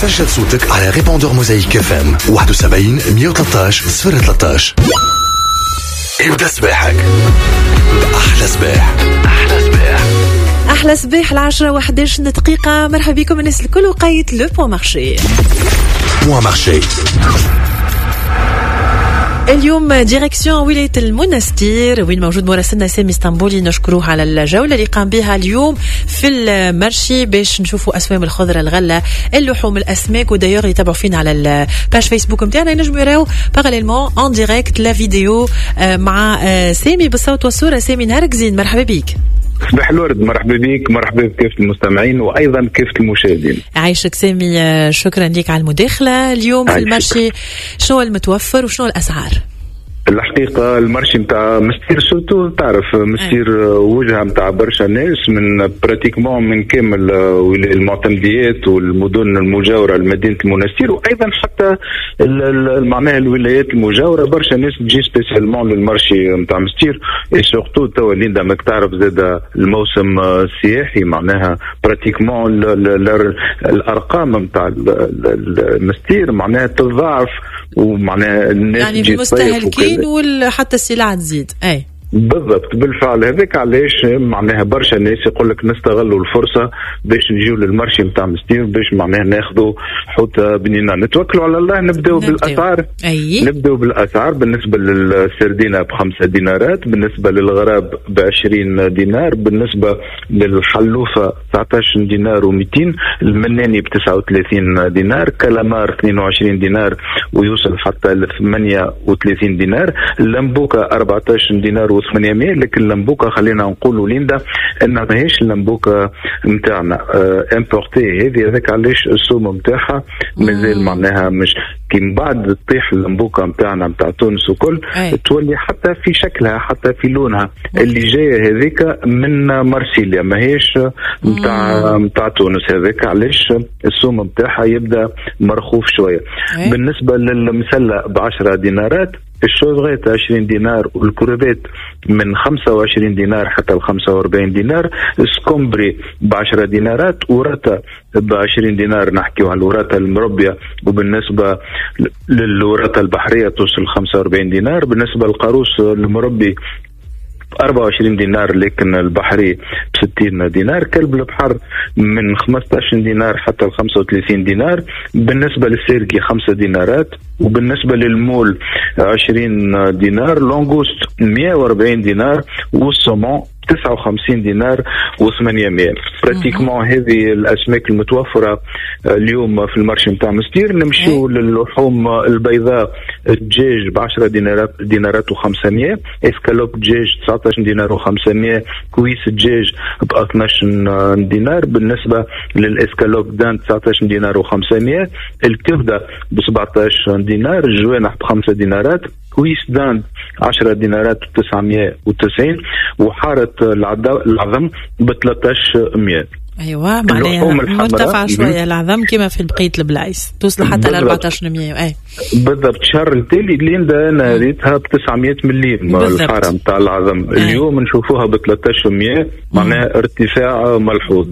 سجل صوتك على ريبوندور موزايك FM 71 113 013. ابدأ سباحك بأحلى سباح. أحلى سباح 10:11 دقيقة. مرحبا بكم الناس الكل وقاية لو بوان مارشي. اليوم ديريكسيون ولاية المنستير وين موجود مراسلنا سامي اسطنبولي، نشكروه على الجولة اللي قام بها اليوم في المرشي باش نشوفوا أسوام الخضرة، الغلة، اللحوم، الأسماك. وداير يتابعوا فينا على الباج فيسبوك متاعنا ينجموا يراو باراليلمون ان ديريكت لا فيديو مع سامي بالصوت والصورة. سامي نهارك زين، مرحبا بيك. صباح الورد، مرحبا بك، مرحبا بكافة المستمعين وايضا كافة المشاهدين. عايشك سامي، شكرا لك على المداخلة. اليوم في المرشي شنو المتوفر وشنو الأسعار؟ الحقيقة المرشي متاع مستير سورتو تعرف مستير وجهة متاع برشا ناس من براتيكمون من كامل المعتمديات والمدن المجاورة لمدينة المنستير، وأيضا حتى معناها الولايات المجاورة برشا ناس تجي سبيسيالمون للمرشي متاع مستير. سورتو توا ليندا ماك تعرف زاد الموسم السياحي، معناها براتيكمون الأرقام متاع المستير معناها تضاعف، ومعناها الناس يعني في المستهلكين وحتى السلع تزيد. اي بالضبط، بالفعل هذاك علاش معناها برشا ناس يقول لك نستغلوا الفرصه باش نجيو للمرشي نتاع مستير باش معناها ناخذوا حوت بنينا. نتوكلوا على الله، نبداو بالاسعار. نبداو بالاسعار. بالنسبه للسردينه ب5 دينارات، بالنسبه للغراب ب20 دينار، بالنسبه للحلوفه 19 دينار و200، المناني ب39 دينار، كلامار 22 دينار ويوصل حتى ل 38 دينار، اللمبوكه 14 دينار و800. لكن اللمبوكه خلينا نقولوا ليندا انها ماهيش اللمبوكه نتاعنا امبورتي، هذاك علاش السوم نتاعها مازال معناها مش كي من بعد تطيح اللمبوكه نتاعنا نتاع تونس وكل تولي حتى في شكلها حتى في لونها اللي جايه هذيك من مرسيليا ماهيش نتاع تونس. هذاك علاش السوم نتاعها يبدا مرخوف شويه. بالنسبه للمسله ب10 دينارات، الشوفغيت 20 دينار، والكروبيت من 25 دينار حتى ل 45 دينار، سكومبري ب10 دينارات، ورتا ب20 دينار نحكيو على الورتا المربية، وبالنسبة للورتا البحرية توصل 45 دينار. بالنسبة للقاروص المربي 24 دينار لكن البحري ب60 دينار. كلب البحر من 15 دينار حتى ل 35 دينار. بالنسبة للسيركي 5 دينارات، وبالنسبة للمول 20 دينار. لونغوست 140 دينار، والسومون 59 دينار و800. براتيكمون هذه الأسماك المتوفرة اليوم في المارشي نتاع مستير. نمشيو للحوم البيضاء، الدجاج ب10 دينارات و500، اسكالوب دجاج 19 دينار و500، كويس الدجاج ب12 دينار. بالنسبة للاسكالوب دان 19 دينار و500، الكبدة ب17 دينار، الجوانح ب5 دينارات، كويس دان 10 دينارات و990، وحارة العظم ب1300. ايوه معناها مرتفع شويه العظم كما في بقيه البلايص، توصل حتى ل 1400. اي بالضبط. الشهر التالي ليندا انا ريتها ب900 مليم الحاره نتاع العظم، اليوم نشوفوها ب1300، معناها ارتفاع ملحوظ.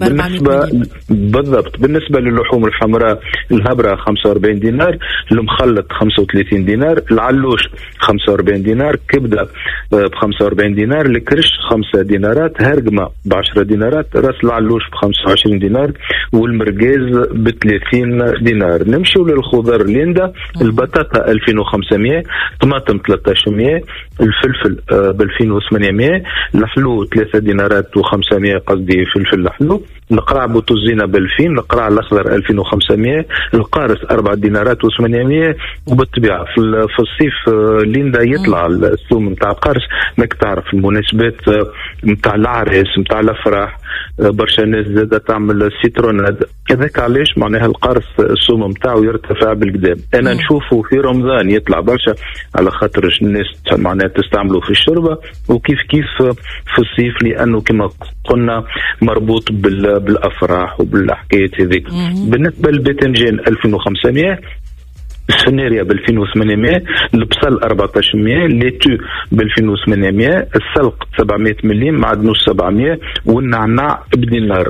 بالنسبه للحوم الحمراء، الهبره 45 دينار، المخلط 35 دينار، العلوش 45 دينار، كبده ب45 دينار، الكرش 5 دينارات، هرقمه ب10 دينارات، راس العلوش ب25 دينار، والمرقاز ب30 دينار. نمشيو للخضر ليندا، البطاطا 2500، طماطم 1300، الفلفل ب2800، الحلو 3 دينارات و500 قصدي فلفل الحلو، القرع بوتوزينة ب2000، القرع الأخضر 2500، القارص 4 دينارات و800. وبالطبيعة في الصيف ليندا يطلع السوم متاع القارص، ماك تعرف المناسبات متاع العرس متاع الأفراح برشا ناس زادة تعمل سيتروناد، هذاك علاش معناها القارص السوم متاعو يرتفع بالقدام. أنا نشوفه في رمضان يطلع برشا على خاطر الناس معناها تستعملوا في الشربة، وكيف كيف في الصيف لأنه كما قلنا مربوط بالأفراح وبالحكاية هذيك. بالنسبة للباذنجان 2500، السناريا ب 2800، البصل 1400، الليتو ب 2800، السلق 700 مليم، معدنوس 700، والنعناع بدينار.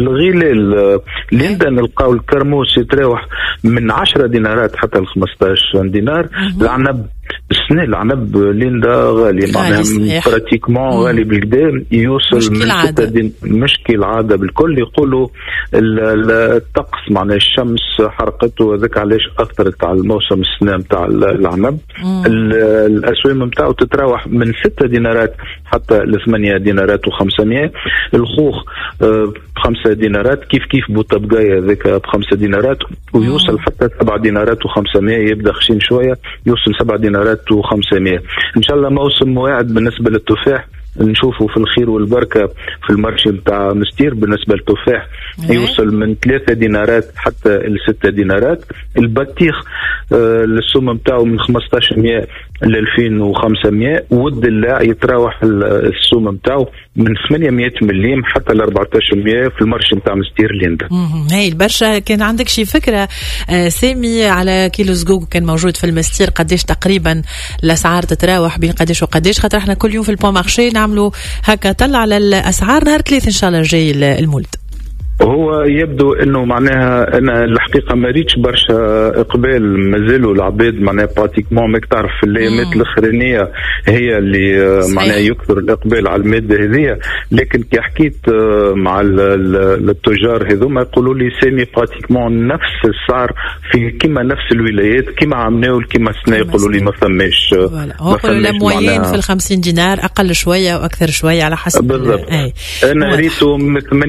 الغلال ليندا نلقاو الكرموس يتراوح من 10 دينارات حتى ل 15 دينار. العنب السنة العنب ليندا غالي معناها براتيكمون غالي بالكدا، يوصل من 6 مشكل العادة بالكل. يقولوا الطقس معناها الشمس حرقته وذاك علاش أثرت على الموسم السنة متاع العنب. الأسوام متاعه تتراوح من 6 دينارات حتى ل 8 دينارات و500. الخوخ ب5 دينارات، كيف بوطة بقاية ذاك ب5 دينارات، ويوصل حتى 7 دينارات و500. يبدأ خشين شوية يوصل 7 دينارات و500. إن شاء الله موسم واعد بالنسبة للتفاح، نشوفوا في الخير والبركة في المارشي بتاع مستير. بالنسبة للتفاح يوصل من 3 دينارات حتى ل 6 دينارات. البطيخ السوم بتاعه من 1500 ل 2500. والدلاع يتراوح السوم بتاعه من 800 مليم حتى ل 1400 في المارشي بتاع مستير ليندا. هاي البرشا. كان عندك شي فكرة سامي على كيلو زقوق كان موجود في المستير قديش تقريبا الأسعار تتراوح بين قديش وقديش؟ خاطر احنا كل يوم في البون مارشي نعملوا هكا طلع على الأسعار نهار 3 إن شاء الله جاي المولد. هو يبدو انه معناها انا الحقيقه ما ريتش برشا اقبال، مازالوا العباد معناها براتيكمون ماك تعرف في الايامات الاخرانيه هي اللي معناها يكثر الاقبال على الماده هذه. لكن كي حكيت مع التجار هذوما يقولوا لي سامي براتيكمون نفس السعر في كما نفس الولايات كما عملناه كما السنه. يقولوا لي ما فماش الموين في 50 دينار اقل شويه واكثر شويه على حسب بالضبط. انا ريته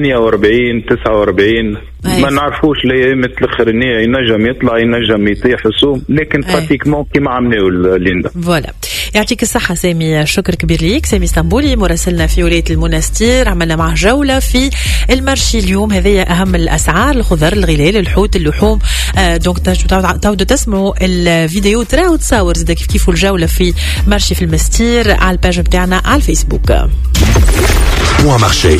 48 49 ما نعرفوش الايامات الاخرانيه ينجم يطلع ينجم يطيح السوم، لكن براتيكمون كيما عملناه ليندا. فوالا يعطيك الصحه سامي، شكر كبير ليك. سامي اسطنبولي مراسلنا في ولايه المنستير، عملنا معه جوله في المارشي اليوم. هذه اهم الاسعار، الخضر، الغلال، الحوت، اللحوم. دونك تعودوا تسمعوا الفيديو تراو تصور زاد كيف الجوله في مارشي في المستير على الباج بتاعنا على الفيسبوك. مارشي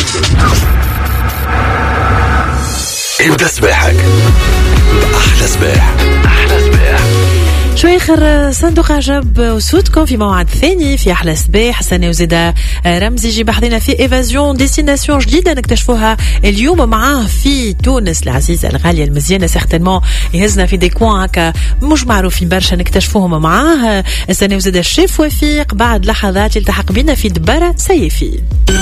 ابدأ سباحك أحلى سباح. شوي آخر صندوق عجب وسودكم في موعد ثاني في أحلى سباح. سنة وزيدا رمزي يجيب حضينا في إيفازيون ديستيناسيون جديدة نكتشفوها اليوم معاه في تونس العزيزة الغالية المزيانة. سيغتنمون يهزنا في دي كوان هكا مش معروفين برشا نكتشفوهم معاه. السنة وزيدا الشيف وفيق بعد لحظات يلتحق بنا في دبارة سيفي.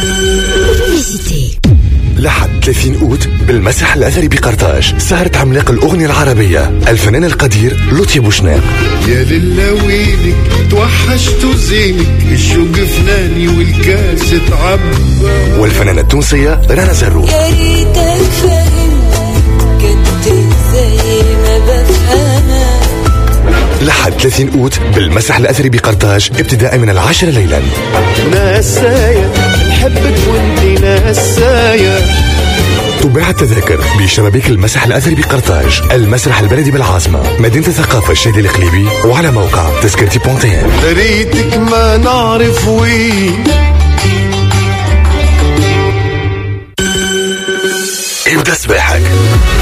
لحد 30 أوت بالمسرح الأثري بقرطاج سهرة عملاق الأغنية العربية الفنان القدير لطفي بوشناق. يا للويلك توحشت زينك الشوق فناني والكاس تعبى. والفنانة التونسية رنا زروق. يا ريتك فهمني كنت زي ما بفهمك. لحد 30 أوت بالمسرح الأثري بقرطاج ابتداء من 10 ليلا. ناسايا نحبك وانتي ناسايا. تباع التذاكر بشبابيك المسرح الأثري بقرطاج، المسرح البلدي بالعاصمة، مدينة الثقافة الشادي الإقليمي، وعلى موقع تذكرتي بونتين. ريتك ما نعرف وين. ابدأ سباحك